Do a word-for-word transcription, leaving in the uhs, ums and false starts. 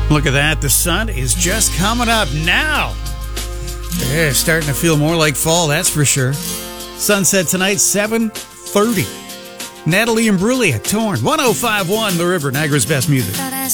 Look at that. The sun is just coming up now. Yeah, starting to feel more like fall, that's for sure. Sunset tonight, seven thirty. Natalie Imbruglia, Torn. one oh five point one The River, Niagara's best music. Thought I